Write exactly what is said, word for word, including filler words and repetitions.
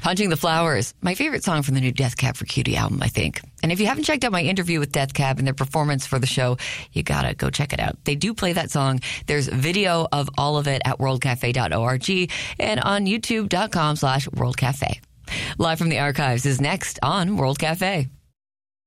Hunting the Flowers, my favorite song from the new Death Cab for Cutie album, I think. And if you haven't checked out my interview with Death Cab and their performance for the show, you gotta go check it out. They do play that song. There's video of all of it at world cafe dot org and on youtube dot com slash world cafe. Live from the archives is next on World Cafe.